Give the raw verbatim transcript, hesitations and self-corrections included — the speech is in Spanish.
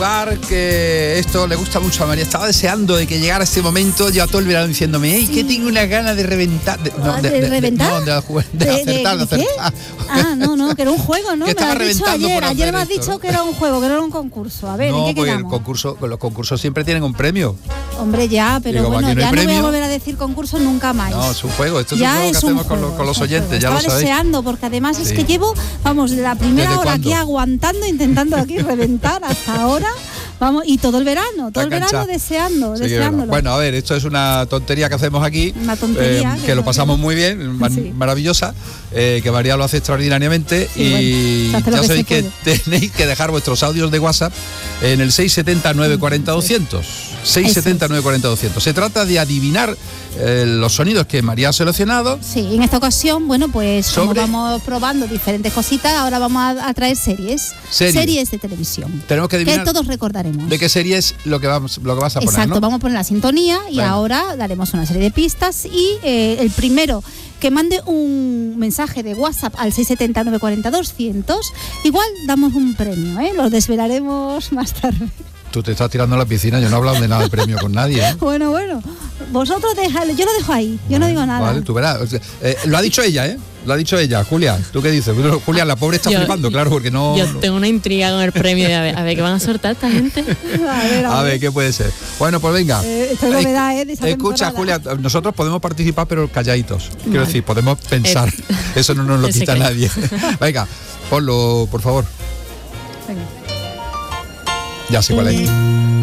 Que esto le gusta mucho a María. Estaba deseando de que llegara este momento. Lleva todo el verano diciéndome, ¡ey, sí, que tengo una gana de reventar! De, no, de, ¿De, de reventar? No, de, de, de, de acertar, de, de acertar. Ah, no, no, que era un juego, ¿no? Que me lo has dicho ayer. Ayer me has esto, dicho ¿no? que era un juego, que no era un concurso. A ver, no, ¿en qué porque quedamos? El concurso, los concursos siempre tienen un premio. Hombre, ya, pero Digo, bueno, no ya premio, no voy a volver a decir concurso nunca más. No, es un juego. Esto es ya un juego que es hacemos juego, con los, con los oyentes, ya Estaba lo sabéis. deseando, porque además sí. es que llevo, vamos, de la primera hora ¿Cuándo? aquí aguantando, intentando aquí reventar hasta ahora. Vamos, y todo el verano, todo el verano deseando, sí, deseándolo. Bueno, a ver, esto es una tontería que hacemos aquí. Una tontería. Eh, que, que lo pasamos muy bien, man, sí. maravillosa, eh, que María lo hace extraordinariamente. Sí, y bueno, ya sabéis que tenéis que dejar vuestros audios de WhatsApp en el seis siete cero, nueve cuatro cero, doscientos. seis siete cero, nueve cuatro cero, doscientos. Se trata de adivinar eh, los sonidos que María ha seleccionado. Sí, en esta ocasión, bueno, pues sobre... como vamos probando diferentes cositas, ahora vamos a, a traer series. Series. Series de televisión. Tenemos que adivinar. Que todos recordaremos. ¿De qué serie es lo que, vamos, lo que vas a poner? Exacto, ¿no? vamos a poner la sintonía y bueno, ahora daremos una serie de pistas y eh, el primero que mande un mensaje de WhatsApp al seis siete cero, nueve cuatro cero, doscientos, igual damos un premio, ¿eh? Lo desvelaremos más tarde. Tú te estás tirando a la piscina, yo no he hablado de nada de premio con nadie, ¿eh? Bueno, bueno, vosotros dejadle, yo lo dejo ahí, yo no digo nada. Vale, tú verás. Eh, lo ha dicho ella, ¿eh? Lo ha dicho ella, Julia. ¿Tú qué dices? Julia, la pobre está yo, flipando, claro, porque no... Yo tengo una intriga con el premio de a ver, a ver qué van a soltar esta gente. A ver, a a ver ¿qué puede ser? Bueno, pues venga. Eh, esta es novedad, ¿eh? De esa Escucha, temporada. Julia, nosotros podemos participar, pero calladitos. Quiero vale. decir, podemos pensar. Eh, Eso no nos lo quita nadie. Venga, ponlo, por favor. Venga. Ya sé cuál es.